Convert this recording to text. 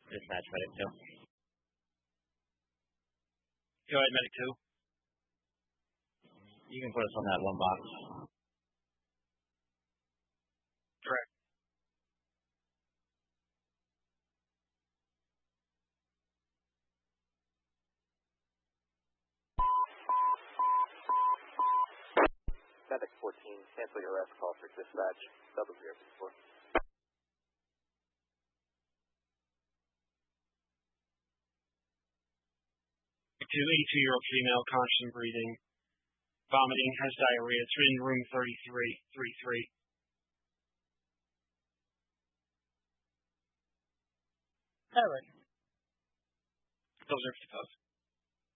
Dispatch medic 2. Go ahead, medic 2. You can put us on that one box. Correct. Medic 14, cancel your arrest call for dispatch 0064. 82-year-old female, conscious and breathing, vomiting, has diarrhea. It's in room 3333. All right. Those are proposed.